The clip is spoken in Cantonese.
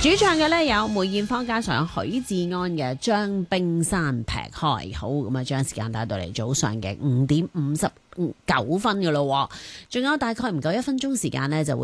主唱嘅咧有梅艷芳加上許志安嘅《將冰山劈開》。好，咁啊，將時間帶到嚟早上嘅5:59嘅咯，仲有大概唔夠1分鐘時間呢，就會